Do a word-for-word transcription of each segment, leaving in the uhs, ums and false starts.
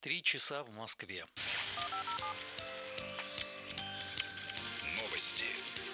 Три часа в Москве. Новости.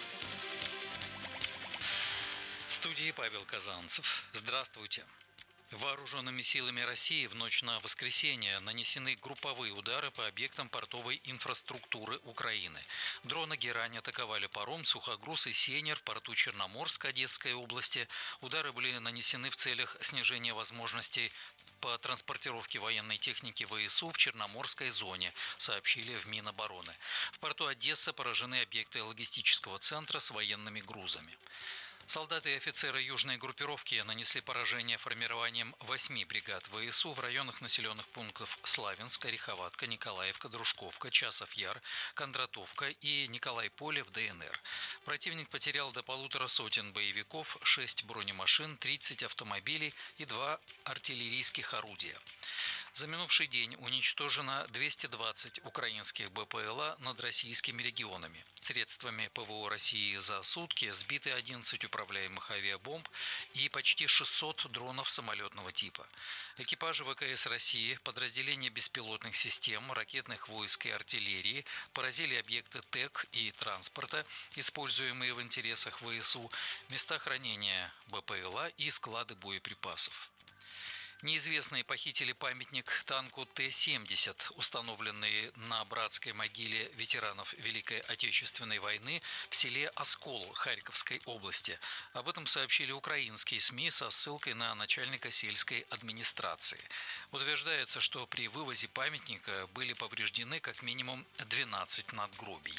В студии Павел Казанцев. Здравствуйте. Вооруженными силами России в ночь на воскресенье нанесены групповые удары по объектам портовой инфраструктуры Украины. Дроны «Герань» атаковали паром, сухогруз и сейнер в порту Черноморск Одесской области. Удары были нанесены в целях снижения возможностей по транспортировке военной техники ВСУ в Черноморской зоне, сообщили в Минобороны. В порту Одесса поражены объекты логистического центра с военными грузами. Солдаты и офицеры южной группировки нанесли поражение формированием восьми бригад ВСУ в районах населенных пунктов Славянск, Ореховатка, Николаевка, Дружковка, Часов Яр, Кондратовка и Николай-Поле в ДНР. Противник потерял до полутора сотен боевиков, шесть бронемашин, тридцать автомобилей и два артиллерийских орудия. За минувший день уничтожено двести двадцать украинских БПЛА над российскими регионами. Средствами ПВО России за сутки сбиты одиннадцать управляемых авиабомб и почти шестьсот дронов самолетного типа. Экипажи ВКС России, подразделения беспилотных систем, ракетных войск и артиллерии поразили объекты ТЭК и транспорта, используемые в интересах ВСУ, места хранения БПЛА и склады боеприпасов. Неизвестные похитили памятник танку Т семьдесят, установленный на братской могиле ветеранов Великой Отечественной войны в селе Оскол Харьковской области. Об этом сообщили украинские СМИ со ссылкой на начальника сельской администрации. Утверждается, что при вывозе памятника были повреждены как минимум двенадцать надгробий.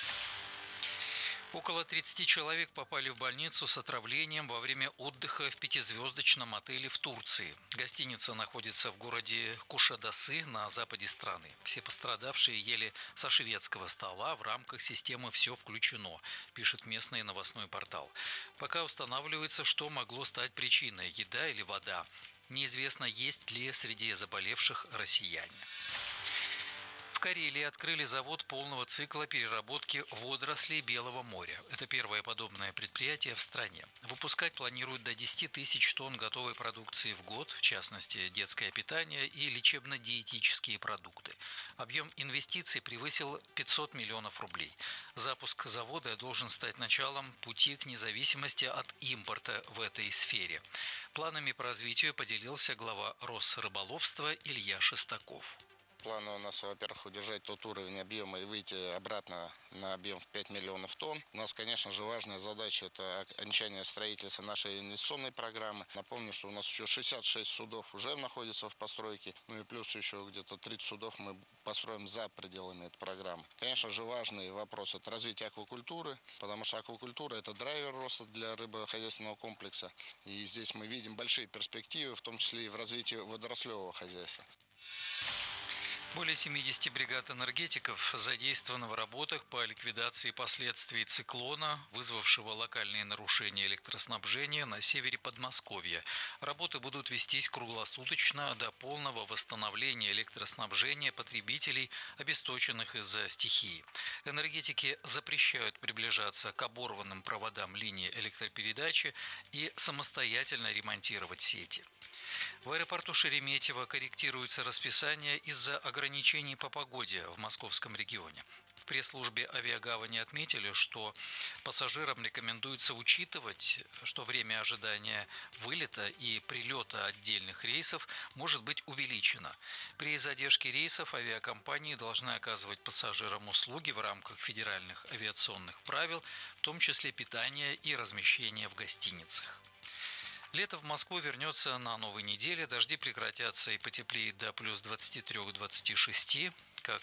Около тридцати человек попали в больницу с отравлением во время отдыха в пятизвездочном отеле в Турции. Гостиница находится в городе Кушадасы на западе страны. Все пострадавшие ели со шведского стола в рамках системы «Все включено», пишет местный новостной портал. Пока устанавливается, что могло стать причиной – еда или вода. Неизвестно, есть ли среди заболевших россияне. В Карелии открыли завод полного цикла переработки водорослей Белого моря. Это первое подобное предприятие в стране. Выпускать планируют до десяти тысяч тонн готовой продукции в год, в частности, детское питание и лечебно-диетические продукты. Объем инвестиций превысил пятьсот миллионов рублей. Запуск завода должен стать началом пути к независимости от импорта в этой сфере. Планами по развитию поделился глава Росрыболовства Илья Шестаков. Планы у нас, во-первых, удержать тот уровень объема и выйти обратно на объем в пять миллионов тонн. У нас, конечно же, важная задача – это окончание строительства нашей инвестиционной программы. Напомню, что у нас еще шестьдесят шесть судов уже находятся в постройке, ну и плюс еще где-то тридцать судов мы построим за пределами этой программы. Конечно же, важный вопрос – это развитие аквакультуры, потому что аквакультура – это драйвер роста для рыбохозяйственного комплекса. И здесь мы видим большие перспективы, в том числе и в развитии водорослевого хозяйства. Более семидесяти бригад энергетиков задействованы в работах по ликвидации последствий циклона, вызвавшего локальные нарушения электроснабжения на севере Подмосковья. Работы будут вестись круглосуточно до полного восстановления электроснабжения потребителей, обесточенных из-за стихии. Энергетики запрещают приближаться к оборванным проводам линии электропередачи и самостоятельно ремонтировать сети. В аэропорту Шереметьево корректируется расписание из-за ограничений по погоде в московском регионе. В пресс-службе авиагавани отметили, что пассажирам рекомендуется учитывать, что время ожидания вылета и прилета отдельных рейсов может быть увеличено. При задержке рейсов авиакомпании должны оказывать пассажирам услуги в рамках федеральных авиационных правил, в том числе питание и размещение в гостиницах. Лето в Москву вернется на новой неделе, дожди прекратятся и потеплеет до плюс двадцати трёх — двадцати шести. Как